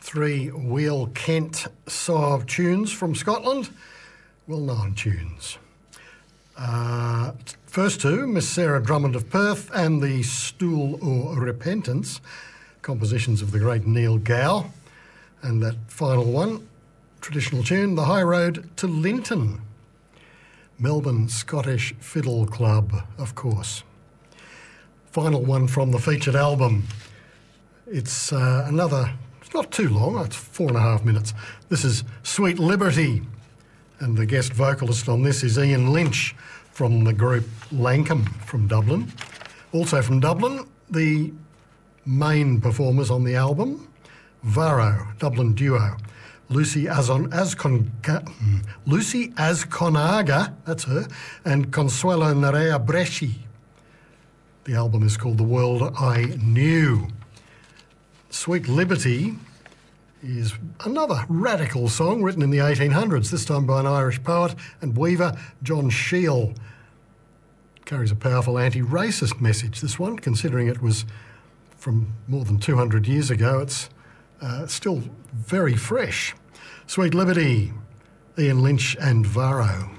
Three-wheel Kent Sauve tunes from Scotland, well-known tunes. First two, Miss Sarah Drummond of Perth and the Stool o' Repentance, compositions of the great Neil Gow. And that final one, traditional tune, The High Road to Linton, Melbourne Scottish Fiddle Club, of course. Final one from the featured album. It's it's not too long, it's 4.5 minutes. This is Sweet Liberty, and the guest vocalist on this is Ian Lynch from the group Lankum from Dublin. Also from Dublin, the main performers on the album, Varro, Dublin duo, Lucy Azconaga, that's her, and Consuelo Nerea Bresci. The album is called The World I Knew. Sweet Liberty is another radical song written in the 1800s, this time by an Irish poet and weaver, John Shiel. It carries a powerful anti-racist message, this one, considering it was from more than 200 years ago. It's still very fresh. Sweet Liberty, Ian Lynch and Varro.